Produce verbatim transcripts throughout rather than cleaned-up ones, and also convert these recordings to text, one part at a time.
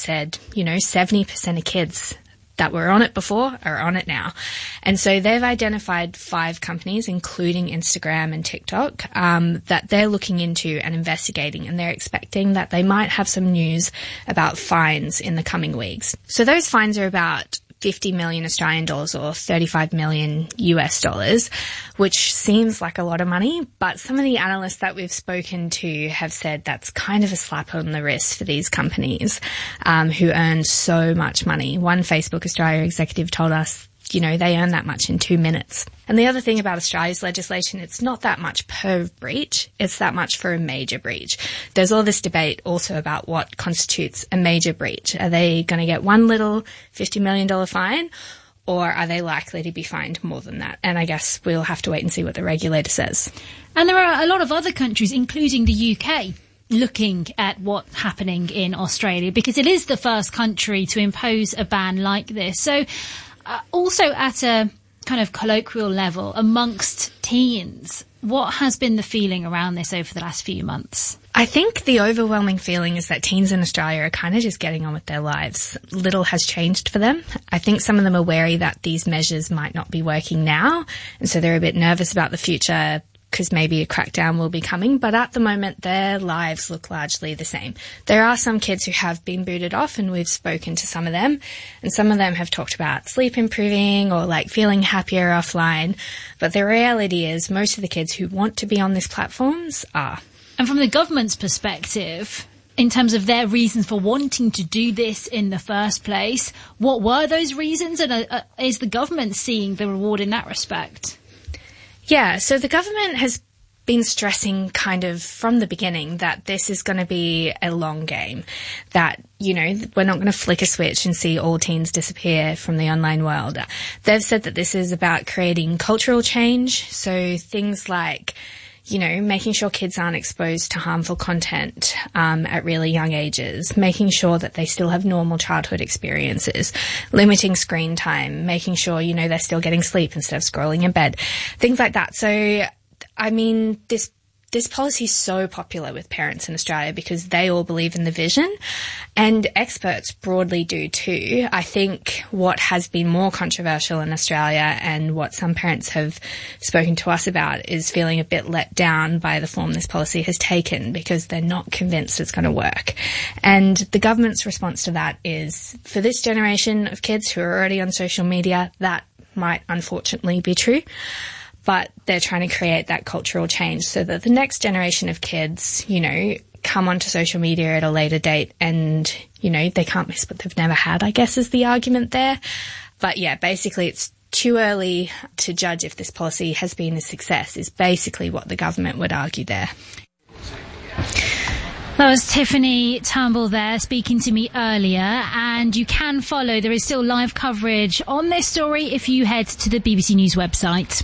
said, you know, seventy percent of kids that were on it before are on it now. And so they've identified five companies, including Instagram and TikTok, um, that they're looking into and investigating, and they're expecting that they might have some news about fines in the coming weeks. So those fines are about fifty million Australian dollars or thirty-five million U S dollars, which seems like a lot of money, but some of the analysts that we've spoken to have said that's kind of a slap on the wrist for these companies, um, who earn so much money. One Facebook Australia executive told us, you know, they earn that much in two minutes. And the other thing about Australia's legislation, it's not that much per breach, it's that much for a major breach. There's all this debate also about what constitutes a major breach. Are they going to get one little fifty million dollars fine, or are they likely to be fined more than that? And I guess we'll have to wait and see what the regulator says. And there are a lot of other countries, including the U K, looking at what's happening in Australia, because it is the first country to impose a ban like this. So uh, also at a kind of colloquial level amongst teens, what has been the feeling around this over the last few months? I think the overwhelming feeling is that teens in Australia are kind of just getting on with their lives. Little has changed for them. I think some of them are wary that these measures might not be working now, and so they're a bit nervous about the future because maybe a crackdown will be coming. But at the moment, their lives look largely the same. There are some kids who have been booted off, and we've spoken to some of them, and some of them have talked about sleep improving or like feeling happier offline. But the reality is most of the kids who want to be on these platforms are. And from the government's perspective, in terms of their reasons for wanting to do this in the first place, what were those reasons? And uh, is the government seeing the reward in that respect? Yeah, so the government has been stressing kind of from the beginning that this is going to be a long game, that, you know, we're not going to flick a switch and see all teens disappear from the online world. They've said that this is about creating cultural change, so things like, you know, making sure kids aren't exposed to harmful content um, at really young ages, making sure that they still have normal childhood experiences, limiting screen time, making sure, you know, they're still getting sleep instead of scrolling in bed, things like that. So, I mean, this This policy is so popular with parents in Australia because they all believe in the vision, and experts broadly do too. I think what has been more controversial in Australia and what some parents have spoken to us about is feeling a bit let down by the form this policy has taken because they're not convinced it's going to work. And the government's response to that is, for this generation of kids who are already on social media, that might unfortunately be true. But they're trying to create that cultural change so that the next generation of kids, you know, come onto social media at a later date and, you know, they can't miss what they've never had, I guess is the argument there. But yeah, basically it's too early to judge if this policy has been a success is basically what the government would argue there. That was Tiffany Turnbull there speaking to me earlier, and you can follow, there is still live coverage on this story if you head to the B B C News website.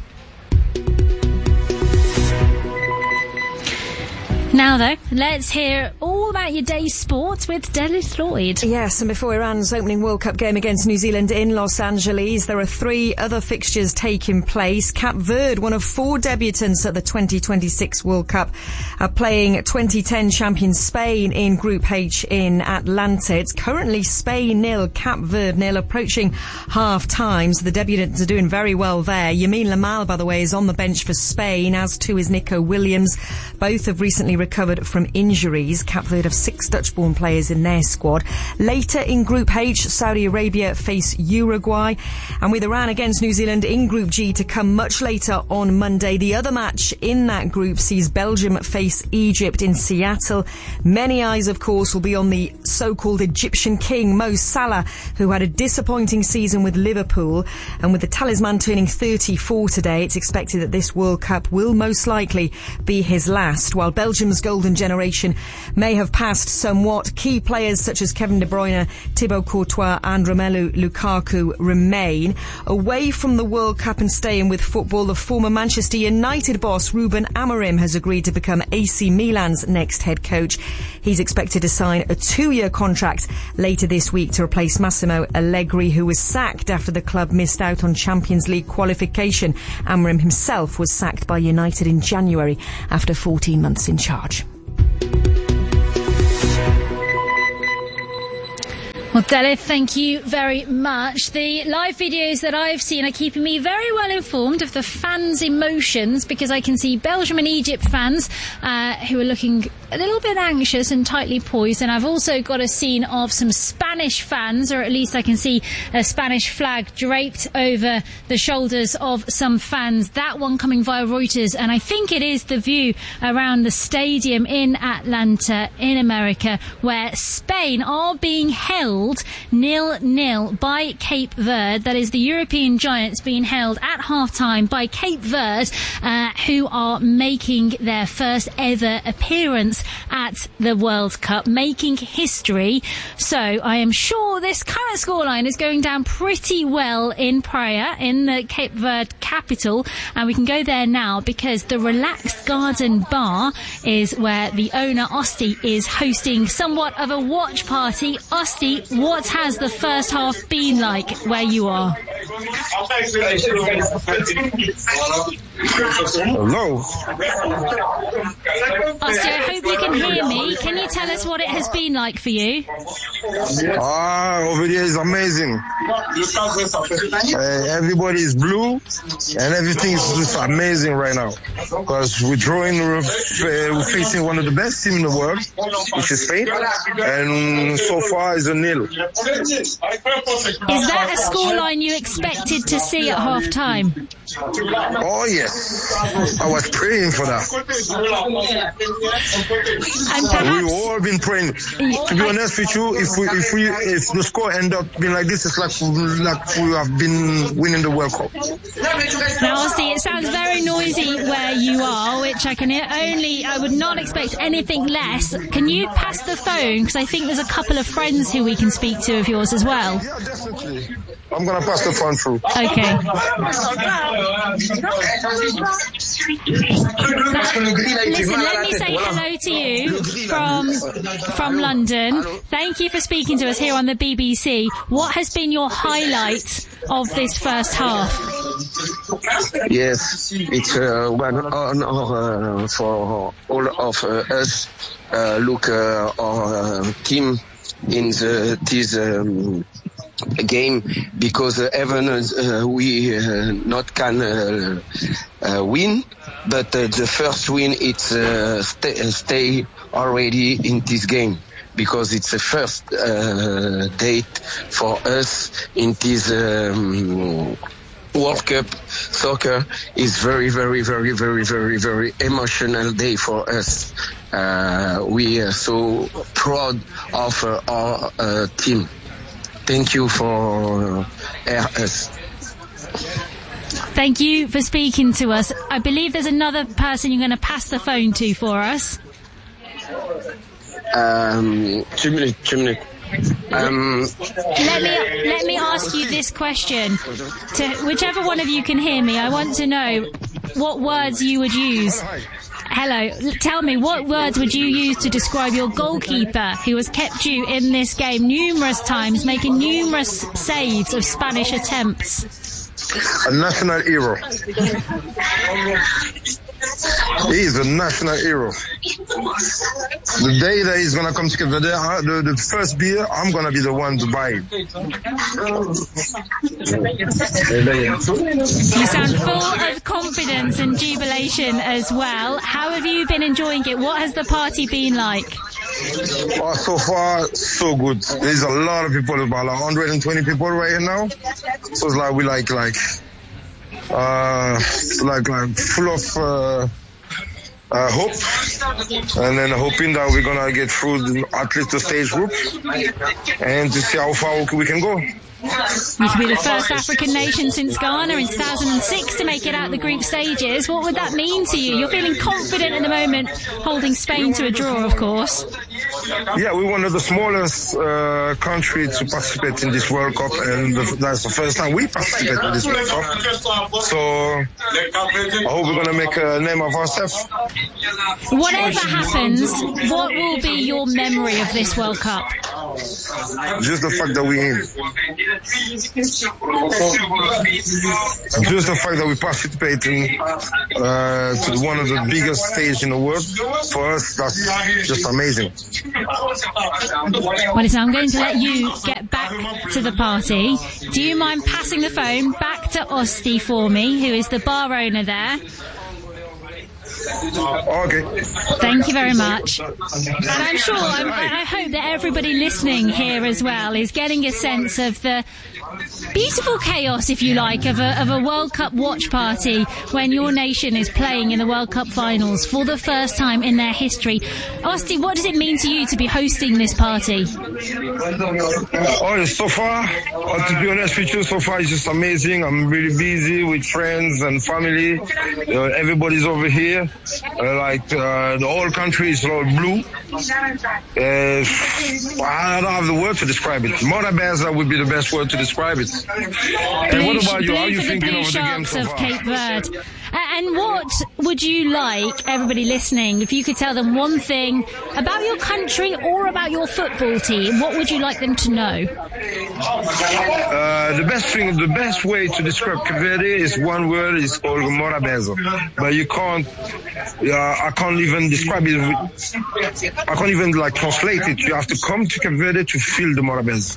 Now, though, let's hear all about your day's sport with Dennis Lloyd. Yes, and before Iran's opening World Cup game against New Zealand in Los Angeles, there are three other fixtures taking place. Cape Verde, one of four debutants at the twenty twenty-six World Cup, are playing twenty ten champion Spain in Group H in Atlanta. It's currently Spain nil, Cape Verde nil, approaching half-time, so the debutants are doing very well there. Yamin Lamal, by the way, is on the bench for Spain, as too is Nico Williams. Both have recently recovered from injuries. Cape Verde have six Dutch-born players in their squad. Later in Group H, Saudi Arabia face Uruguay. And with Iran against New Zealand in Group G to come much later on Monday, the other match in that group sees Belgium face Egypt in Seattle. Many eyes, of course, will be on the so-called Egyptian king, Mo Salah, who had a disappointing season with Liverpool. And with the talisman turning thirty-four today, it's expected that this World Cup will most likely be his last. While Belgium's golden generation may have passed somewhat, key players such as Kevin De Bruyne, Thibaut Courtois and Romelu Lukaku remain. Away from the World Cup and staying with football, the former Manchester United boss Ruben Amorim has agreed to become A C Milan's next head coach. He's expected to sign a two-year contract later this week to replace Massimo Allegri, who was sacked after the club missed out on Champions League qualification. Amorim himself was sacked by United in January after fourteen months in charge. Well, Delith, thank you very much. The live videos that I've seen are keeping me very well informed of the fans' emotions, because I can see Belgium and Egypt fans uh, who are looking a little bit anxious and tightly poised. And I've also got a scene of some Spanish fans, or at least I can see a Spanish flag draped over the shoulders of some fans. That one coming via Reuters, and I think it is the view around the stadium in Atlanta in America, where Spain are being held nil-nil by Cape Verde. That is the European giants being held at half-time by Cape Verde, uh, who are making their first ever appearance at the World Cup, making history. So I am sure this current scoreline is going down pretty well in Praia, in the Cape Verde capital, and we can go there now because the Relaxed Garden Bar is where the owner, Osti, is hosting somewhat of a watch party. Osti, what has the first half been like where you are? Hello. Osti, I hope you can hear me. Can you tell us what it has been like for you? Ah, over there is amazing. Uh, everybody is blue, and everything is just amazing right now. Because we're drawing, we're, uh, we're facing one of the best teams in the world, which is Spain, and so far is a nil. Is that a scoreline you expected to see at half time? Oh yes, I was praying for that. And perhaps, we've all been praying. To be honest with you, if we, if we, if the score end up being like this, it's like like we have been winning the World Cup. Now, Osti, it sounds very noisy where you are, which I can only, I would not expect anything less. Can you pass the phone? Because I think there's a couple of friends who we can speak to of yours as well. Yeah, definitely. I'm gonna pass the phone through. Okay. Listen, let me say hello to you from from London. Thank you for speaking to us here on the B B C. What has been your highlight of this first half? Yes, it's uh, one honor uh, for all of uh, us. Uh, look, uh, our uh, team in the, this um, game, because uh, even uh, we uh, not can uh, uh, win, but uh, the first win it's uh, stay, stay already in this game, because it's the first uh, date for us in this um, World Cup. Soccer is very, very, very, very, very, very emotional day for us. Uh, we are so proud of uh, our uh, team. Thank you for uh, air us. Thank you for speaking to us. I believe there's another person you're going to pass the phone to for us. Um, two minutes, two minutes. Um, let me let me ask you this question. To whichever one of you can hear me, I want to know what words you would use. Hello, tell me, what words would you use to describe your goalkeeper who has kept you in this game numerous times, making numerous saves of Spanish attempts? A national hero. He is a national hero. The day that he's gonna come together, the, the, the first beer, I'm gonna be the one to buy it. You sound full of confidence and jubilation as well. How have you been enjoying it? What has the party been like? Oh, so far, so good. There's a lot of people, about one hundred twenty people right here now. So it's like we like like. Uh, like, like full of uh, uh, hope, and then hoping that we're gonna get through the, at least the stage group, and to see how far we can go. You could be the first African nation since Ghana in two thousand six to make it out the group stages. What would that mean to you? You're feeling confident at the moment, holding Spain to a draw, of course. Yeah, we're one of the smallest uh, countries to participate in this World Cup, and the, that's the first time we participate in this World Cup. So I hope we're going to make a name of ourselves. Whatever happens, what will be your memory of this World Cup? Just the fact that we in. Just the fact that we participate in uh, to one of the biggest stages in the world, for us, that's just amazing. Well, listen, I'm going to let you get back to the party. Do you mind passing the phone back to Osti for me, who is the bar owner there? Okay. Thank you very much. And I'm sure, I'm, I hope that everybody listening here as well is getting a sense of the beautiful chaos, if you like, of a, of a World Cup watch party when your nation is playing in the World Cup finals for the first time in their history. Osti, what does it mean to you to be hosting this party? Oh, so far, uh, to be honest with you, so far it's just amazing. I'm really busy with friends and family. Uh, everybody's over here. Uh, like uh, the whole country is all blue. Uh, I don't have the word to describe it. Morabeza would be the best word to describe it. And Blue, what about you? blue How are you for the thinking Blue over the game Sharks so of far? Cape Verde. And what would you like, everybody listening, if you could tell them one thing about your country or about your football team, what would you like them to know? Uh, the best thing, the best way to describe Cape Verde is one word, is called Morabeza. But you can't, uh, I can't even describe it, with, I can't even like translate it. You have to come to Cape Verde to feel the Morabeza.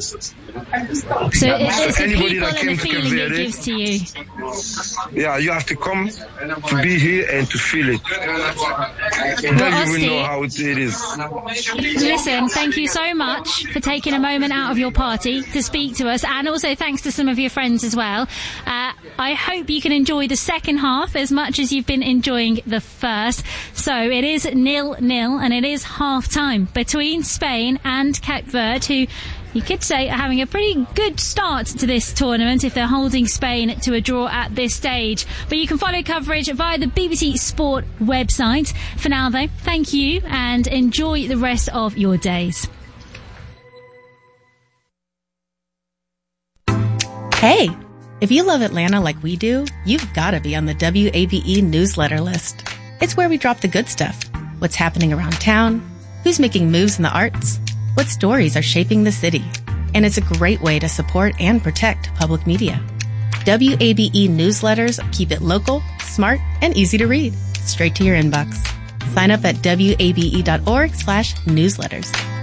So it's the Anybody people that and the came to feeling Cape it Verde, gives to you. Yeah, you have to come to be here and to feel it. Then Well, you will Osti, know how it, it is. listen, thank you so much for taking a moment out of your party to speak to us, and also thanks to some of your friends as well. Uh, I hope you can enjoy the second half as much as you've been enjoying the first. So it is nil-nil, and it is half-time between Spain and Cape Verde, who you could say are having a pretty good start to this tournament if they're holding Spain to a draw at this stage. But you can follow coverage via the B B C Sport website. For now, though, thank you and enjoy the rest of your days. Hey, if you love Atlanta like we do, you've got to be on the W A B E newsletter list. It's where we drop the good stuff. What's happening around town, who's making moves in the arts, what stories are shaping the city. And it's a great way to support and protect public media. W A B E newsletters keep it local, smart, and easy to read, straight to your inbox. Sign up at W A B E dot org slash newsletters.